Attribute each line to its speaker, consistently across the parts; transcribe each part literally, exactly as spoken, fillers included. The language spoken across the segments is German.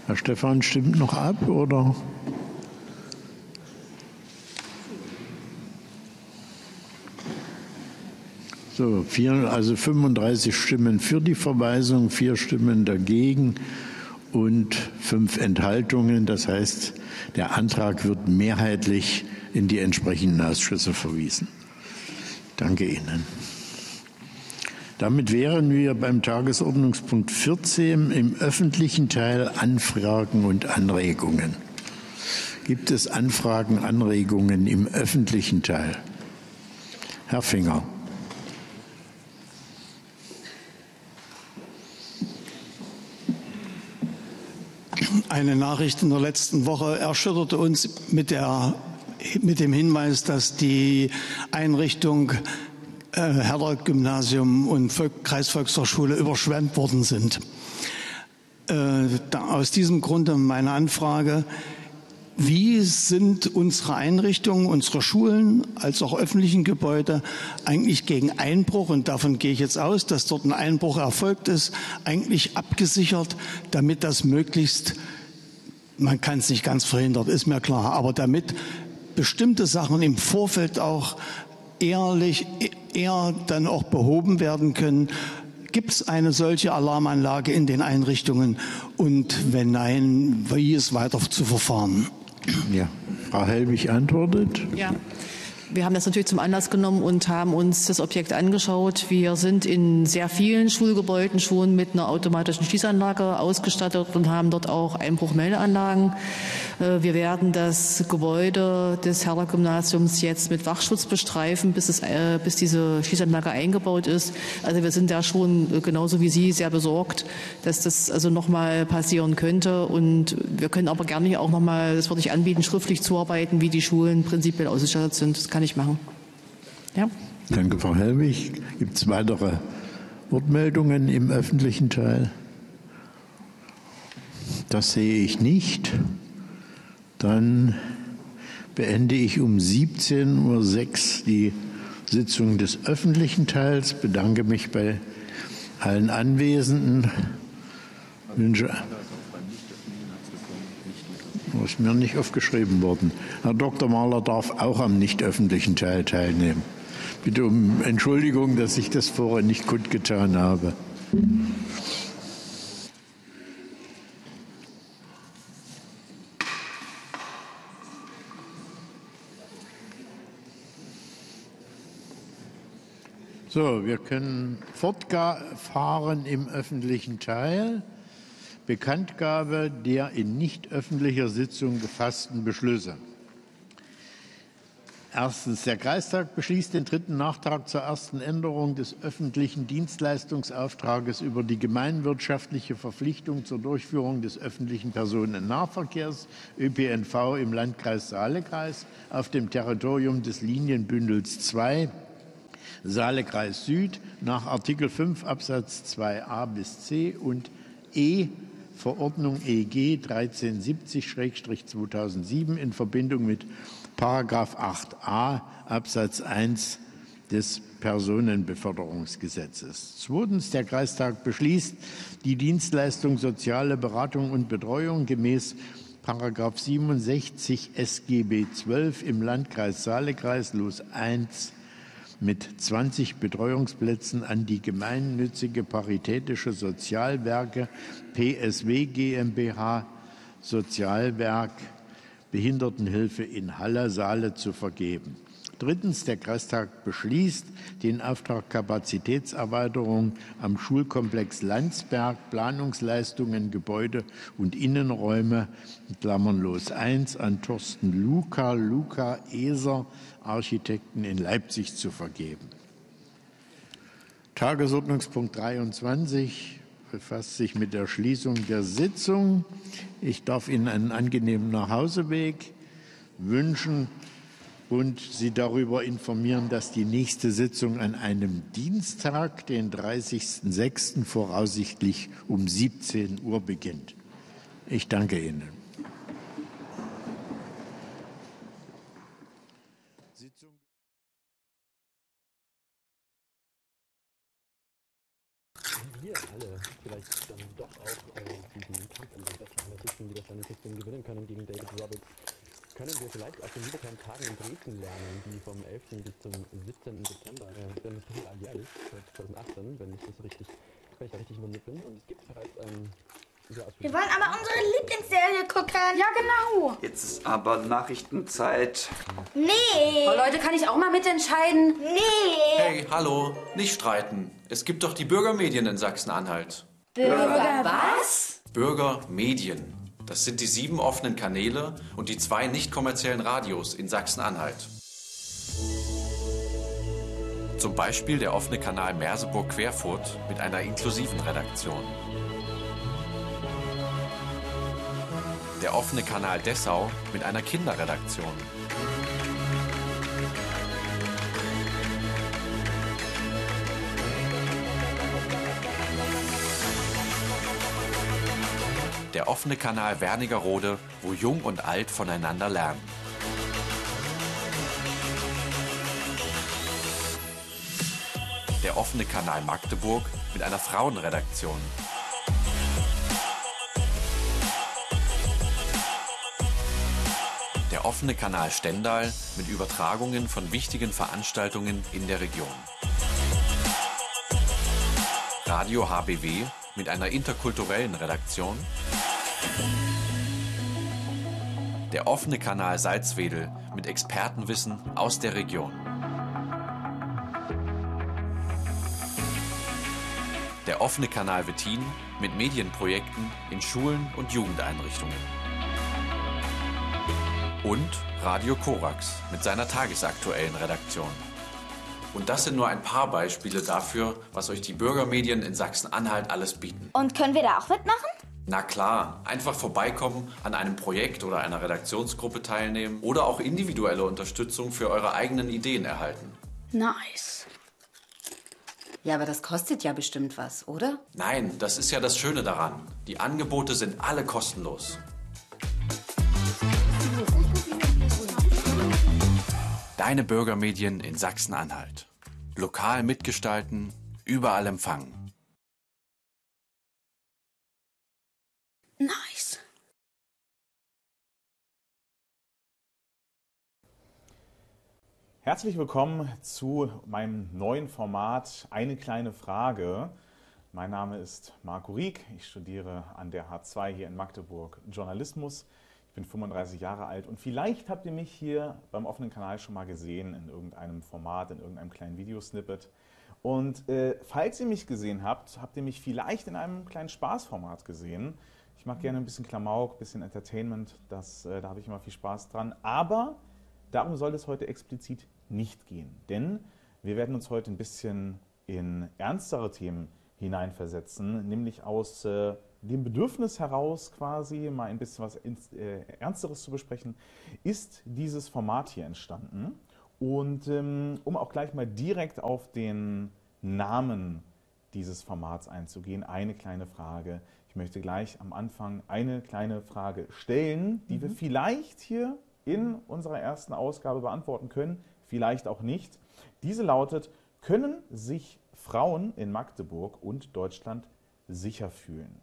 Speaker 1: Herr Stephan stimmt noch ab, oder? So, vier, also fünfunddreißig Stimmen für die Verweisung, vier Stimmen dagegen und fünf Enthaltungen. Das heißt, der Antrag wird mehrheitlich in die entsprechenden Ausschüsse verwiesen. Danke Ihnen. Damit wären wir beim Tagesordnungspunkt vierzehn im öffentlichen Teil Anfragen und Anregungen. Gibt es Anfragen, Anregungen im öffentlichen Teil? Herr Finger.
Speaker 2: Eine Nachricht in der letzten Woche erschütterte uns mit, der, mit dem Hinweis, dass die Einrichtung äh, Herder-Gymnasium und Volk, Kreisvolkshochschule überschwemmt worden sind. Äh, da, aus diesem Grunde meine Anfrage: Wie sind unsere Einrichtungen, unsere Schulen als auch öffentlichen Gebäude eigentlich gegen Einbruch, und davon gehe ich jetzt aus, dass dort ein Einbruch erfolgt ist, eigentlich abgesichert, damit das möglichst, man kann es nicht ganz verhindern, ist mir klar, aber damit bestimmte Sachen im Vorfeld auch ehrlich, eher dann auch behoben werden können? Gibt es eine solche Alarmanlage in den Einrichtungen? Und wenn nein, wie ist weiter zu verfahren?
Speaker 1: Ja, Frau Helbig antwortet.
Speaker 3: Ja. Wir haben das natürlich zum Anlass genommen und haben uns das Objekt angeschaut. Wir sind in sehr vielen Schulgebäuden schon mit einer automatischen Schließanlage ausgestattet und haben dort auch Einbruchmeldeanlagen. Wir werden das Gebäude des Herder-Gymnasiums jetzt mit Wachschutz bestreifen, bis, es, bis diese Schließanlage eingebaut ist. Also wir sind da schon genauso wie Sie sehr besorgt, dass das also noch mal passieren könnte. Und wir können aber gerne auch noch mal, das würde ich anbieten, schriftlich zuarbeiten, wie die Schulen prinzipiell ausgestattet sind. Das kann ich machen. Ja.
Speaker 1: Danke, Frau Helbig. Gibt es weitere Wortmeldungen im öffentlichen Teil? Das sehe ich nicht. Dann beende ich um siebzehn Uhr sechs die Sitzung des öffentlichen Teils, bedanke mich bei allen Anwesenden, wünsche. Das ist mir nicht aufgeschrieben worden. Herr Doktor Mahler darf auch am nicht öffentlichen Teil teilnehmen. Bitte um Entschuldigung, dass ich das vorher nicht kundgetan habe. So, wir können fortfahren im öffentlichen Teil. Bekanntgabe der in nicht öffentlicher Sitzung gefassten Beschlüsse. Erstens. Der Kreistag beschließt den dritten Nachtrag zur ersten Änderung des öffentlichen Dienstleistungsauftrages über die gemeinwirtschaftliche Verpflichtung zur Durchführung des öffentlichen Personennahverkehrs Ö P N V im Landkreis Saalekreis auf dem Territorium des Linienbündels zwei Saalekreis Süd nach Artikel fünf Absatz zwei a bis c und E Verordnung E G dreitausendsiebzig zweitausendsieben in Verbindung mit Paragraph acht a Absatz eins des Personenbeförderungsgesetzes. Zweitens. Der Kreistag beschließt, die Dienstleistung soziale Beratung und Betreuung gemäß Paragraph siebenundsechzig S G B zwölf im Landkreis Saalekreis Los eins mit zwanzig Betreuungsplätzen an die gemeinnützige Paritätische Sozialwerke P S W GmbH Sozialwerk Behindertenhilfe in Halle Saale zu vergeben. Drittens. Der Kreistag beschließt, den Auftrag Kapazitätserweiterung am Schulkomplex Landsberg, Planungsleistungen, Gebäude und Innenräume, Klammern Los eins, an Thorsten Luca, Luca Eser, Architekten in Leipzig zu vergeben. Tagesordnungspunkt dreiundzwanzig befasst sich mit der Schließung der Sitzung. Ich darf Ihnen einen angenehmen Nachhauseweg wünschen und Sie darüber informieren, dass die nächste Sitzung an einem Dienstag, den dreißigsten sechsten voraussichtlich um siebzehn Uhr beginnt. Ich danke Ihnen. Sitzung
Speaker 4: Ende vielleicht dann doch auch äh, diesen Kampf um den besten Analysten, Widerstandssystem gewinnen können gegen David Roberts, können wir vielleicht aus den Libertären Tagen in Dresden lernen, die vom elften bis zum siebzehnten September, äh, denn das passiert alljährlich, seit zweitausendachtzehn, wenn ich das richtig, wenn ich da richtig informiert bin. Und es gibt bereits ein sehr
Speaker 5: Wir wollen aber unsere Lieblingsserie gucken. Ja, genau.
Speaker 6: Jetzt ist aber Nachrichtenzeit.
Speaker 5: Nee.
Speaker 7: Oh, Leute, kann ich auch mal mitentscheiden?
Speaker 5: Nee.
Speaker 8: Hey, hallo, nicht streiten. Es gibt doch die Bürgermedien in Sachsen-Anhalt.
Speaker 7: Bürger was?
Speaker 8: Bürgermedien. Das sind die sieben offenen Kanäle und die zwei nicht kommerziellen Radios in Sachsen-Anhalt. Zum Beispiel der offene Kanal Merseburg-Querfurt mit einer inklusiven Redaktion. Der offene Kanal Dessau mit einer Kinderredaktion. Der offene Kanal Wernigerode, wo Jung und Alt voneinander lernen. Der offene Kanal Magdeburg mit einer Frauenredaktion. Der offene Kanal Stendal mit Übertragungen von wichtigen Veranstaltungen in der Region. Radio H B W mit einer interkulturellen Redaktion. Der offene Kanal Salzwedel mit Expertenwissen aus der Region. Der offene Kanal Wettin mit Medienprojekten in Schulen und Jugendeinrichtungen. Und Radio Korax mit seiner tagesaktuellen Redaktion. Und das sind nur ein paar Beispiele dafür, was euch die Bürgermedien in Sachsen-Anhalt alles bieten.
Speaker 5: Und können wir da auch mitmachen?
Speaker 8: Na klar, einfach vorbeikommen, an einem Projekt oder einer Redaktionsgruppe teilnehmen oder auch individuelle Unterstützung für eure eigenen Ideen erhalten.
Speaker 5: Nice.
Speaker 7: Ja, aber das kostet ja bestimmt was, oder?
Speaker 8: Nein, das ist ja das Schöne daran. Die Angebote sind alle kostenlos. Deine Bürgermedien in Sachsen-Anhalt. Lokal mitgestalten, überall empfangen.
Speaker 5: Nice.
Speaker 9: Herzlich willkommen zu meinem neuen Format Eine kleine Frage. Mein Name ist Marco Rieck. Ich studiere an der H zwei hier in Magdeburg Journalismus. Ich bin fünfunddreißig Jahre alt und vielleicht habt ihr mich hier beim offenen Kanal schon mal gesehen in irgendeinem Format, in irgendeinem kleinen Videosnippet. Und äh, falls ihr mich gesehen habt, habt ihr mich vielleicht in einem kleinen Spaßformat gesehen. Ich mag gerne ein bisschen Klamauk, ein bisschen Entertainment, das, äh, da habe ich immer viel Spaß dran. Aber darum soll es heute explizit nicht gehen, denn wir werden uns heute ein bisschen in ernstere Themen hineinversetzen, nämlich aus äh, dem Bedürfnis heraus quasi mal ein bisschen was äh, Ernsteres zu besprechen, ist dieses Format hier entstanden. Und ähm, um auch gleich mal direkt auf den Namen dieses Formats einzugehen, eine kleine Frage. Ich möchte gleich am Anfang eine kleine Frage stellen, die mhm. wir vielleicht hier in unserer ersten Ausgabe beantworten können, vielleicht auch nicht. Diese lautet: Können sich Frauen in Magdeburg und Deutschland sicher fühlen?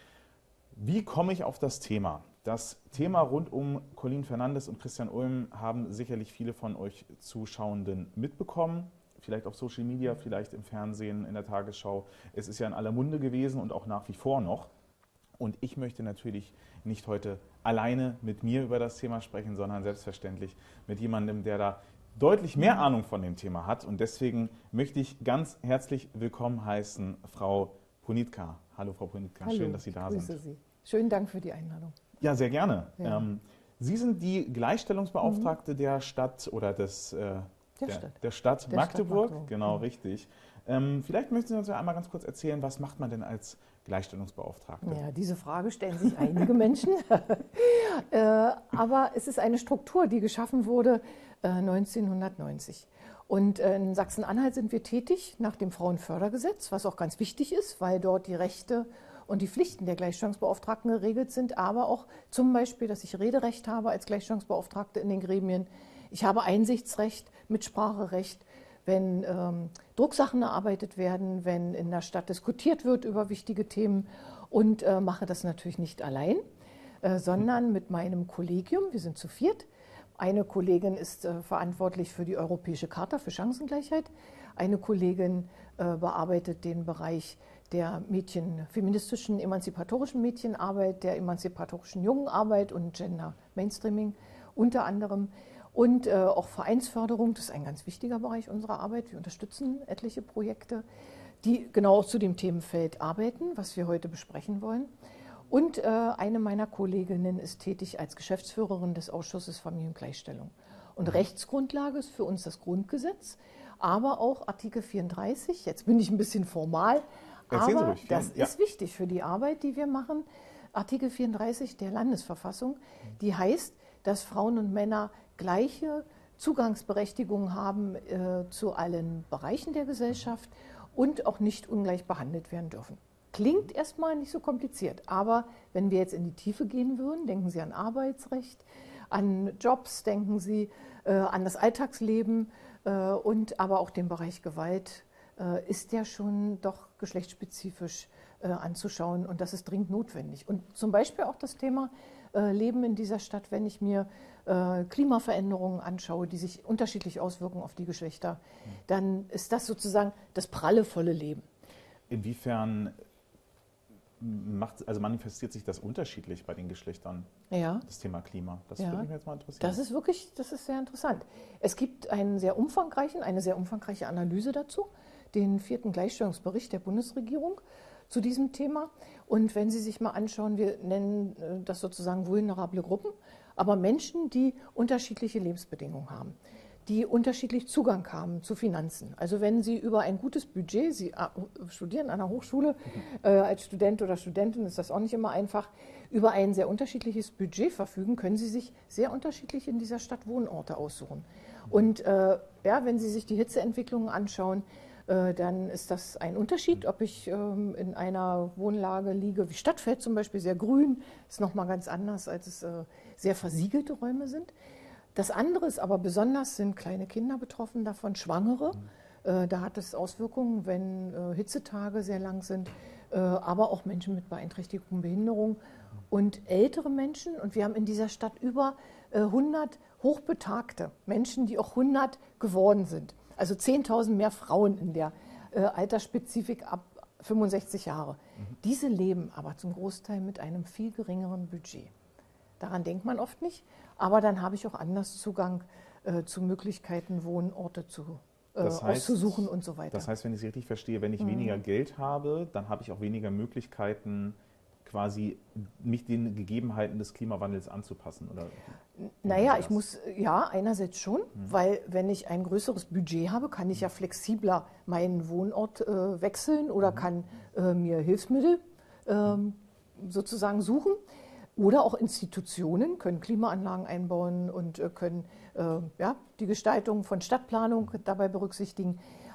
Speaker 9: Wie komme ich auf das Thema? Das Thema rund um Colleen Fernandes und Christian Ulm haben sicherlich viele von euch Zuschauenden mitbekommen. Vielleicht auf Social Media, vielleicht im Fernsehen, in der Tagesschau. Es ist ja in aller Munde gewesen und auch nach wie vor noch. Und ich möchte natürlich nicht heute alleine mit mir über das Thema sprechen, sondern selbstverständlich mit jemandem, der da deutlich mehr Ahnung von dem Thema hat. Und deswegen möchte ich ganz herzlich willkommen heißen Frau Punitka. Hallo Frau Punitka,
Speaker 10: Hallo,
Speaker 9: schön, dass Sie da
Speaker 10: grüße
Speaker 9: sind.
Speaker 10: Sie. Schönen Dank für die Einladung.
Speaker 9: Ja, sehr gerne.
Speaker 10: Ja.
Speaker 9: Ähm, Sie sind die Gleichstellungsbeauftragte mhm. der Stadt oder des, äh,
Speaker 10: der,
Speaker 9: der,
Speaker 10: Stadt.
Speaker 9: der Stadt
Speaker 10: der
Speaker 9: Magdeburg.
Speaker 10: Stadt Magdeburg.
Speaker 9: Genau,
Speaker 10: mhm.
Speaker 9: richtig. Ähm, vielleicht möchten Sie uns ja einmal ganz kurz erzählen, was macht man denn als Gleichstellungsbeauftragte?
Speaker 10: Ja, diese Frage stellen sich einige Menschen. äh, aber es ist eine Struktur, die geschaffen wurde äh, neunzehnhundertneunzig. Und äh, in Sachsen-Anhalt sind wir tätig nach dem Frauenfördergesetz, was auch ganz wichtig ist, weil dort die Rechte und die Pflichten der Gleichstellungsbeauftragten geregelt sind, aber auch zum Beispiel, dass ich Rederecht habe als Gleichstellungsbeauftragte in den Gremien. Ich habe Einsichtsrecht, Mitspracherecht, wenn ähm, Drucksachen erarbeitet werden, wenn in der Stadt diskutiert wird über wichtige Themen und äh, mache das natürlich nicht allein, äh, sondern mit meinem Kollegium. Wir sind zu viert. Eine Kollegin ist äh, verantwortlich für die Europäische Charta für Chancengleichheit. Eine Kollegin äh, bearbeitet den Bereich der Mädchen, feministischen, emanzipatorischen Mädchenarbeit, der emanzipatorischen Jungenarbeit und Gender Mainstreaming unter anderem. Und äh, auch Vereinsförderung, das ist ein ganz wichtiger Bereich unserer Arbeit. Wir unterstützen etliche Projekte, die genau zu dem Themenfeld arbeiten, was wir heute besprechen wollen. Und äh, eine meiner Kolleginnen ist tätig als Geschäftsführerin des Ausschusses Familiengleichstellung. Und Rechtsgrundlage ist für uns das Grundgesetz, aber auch Artikel vierunddreißig. Jetzt bin ich ein bisschen formal,
Speaker 9: Erzählen
Speaker 10: aber
Speaker 9: Sie ruhig.
Speaker 10: das
Speaker 9: Ja.
Speaker 10: ist wichtig für die Arbeit, die wir machen. Artikel vierunddreißig der Landesverfassung, die heißt, dass Frauen und Männer gleiche Zugangsberechtigung haben äh, zu allen Bereichen der Gesellschaft und auch nicht ungleich behandelt werden dürfen. Klingt erstmal nicht so kompliziert, aber wenn wir jetzt in die Tiefe gehen würden, denken Sie an Arbeitsrecht, an Jobs, denken Sie äh, an das Alltagsleben äh, und aber auch den Bereich Gewalt, äh, ist der schon doch geschlechtsspezifisch äh, anzuschauen und das ist dringend notwendig. Und zum Beispiel auch das Thema äh, Leben in dieser Stadt, wenn ich mir äh, Klimaveränderungen anschaue, die sich unterschiedlich auswirken auf die Geschlechter, dann ist das sozusagen das prallevolle Leben.
Speaker 9: Inwiefern macht, also manifestiert sich das unterschiedlich bei den Geschlechtern,
Speaker 10: ja.
Speaker 9: das Thema Klima? Das
Speaker 10: ja.
Speaker 9: würde mich jetzt mal interessieren.
Speaker 10: Das ist wirklich, das ist sehr interessant. Es gibt einen sehr umfangreichen, eine sehr umfangreiche Analyse dazu, den vierten Gleichstellungsbericht der Bundesregierung zu diesem Thema. Und wenn Sie sich mal anschauen, wir nennen das sozusagen vulnerable Gruppen, aber Menschen, die unterschiedliche Lebensbedingungen haben, die unterschiedlich Zugang haben zu Finanzen. Also wenn Sie über ein gutes Budget, Sie studieren an der Hochschule, äh, als Student oder Studentin ist das auch nicht immer einfach, über ein sehr unterschiedliches Budget verfügen, können Sie sich sehr unterschiedlich in dieser Stadt Wohnorte aussuchen. Und äh, ja, wenn Sie sich die Hitzeentwicklungen anschauen, äh, dann ist das ein Unterschied, ob ich ähm, in einer Wohnlage liege, wie Stadtfeld zum Beispiel, sehr grün, ist nochmal ganz anders, als es äh, sehr versiegelte Räume sind. Das andere ist aber besonders, sind kleine Kinder betroffen davon, Schwangere. Äh, da hat es Auswirkungen, wenn äh, Hitzetage sehr lang sind, äh, aber auch Menschen mit Beeinträchtigung, Behinderung und ältere Menschen. Und wir haben in dieser Stadt über äh, hundert hochbetagte Menschen, die auch hundert geworden sind. Also zehntausend mehr Frauen in der äh, Altersspezifik ab fünfundsechzig Jahre. Mhm. Diese leben aber zum Großteil mit einem viel geringeren Budget. Daran denkt man oft nicht, aber dann habe ich auch anders Zugang äh, zu Möglichkeiten, Wohnorte zu, äh,
Speaker 9: das heißt,
Speaker 10: auszusuchen und so weiter.
Speaker 9: Das heißt, wenn ich Sie richtig verstehe, wenn ich
Speaker 10: mhm.
Speaker 9: weniger Geld habe, dann habe ich auch weniger Möglichkeiten, quasi mich den Gegebenheiten des Klimawandels anzupassen, oder?
Speaker 10: Naja, ich muss, ja, einerseits schon, mhm. weil wenn ich ein größeres Budget habe, kann ich ja flexibler meinen Wohnort äh, wechseln oder mhm. kann äh, mir Hilfsmittel äh, sozusagen suchen. Oder auch Institutionen können Klimaanlagen einbauen und äh, können äh, ja, die Gestaltung von Stadtplanung dabei berücksichtigen.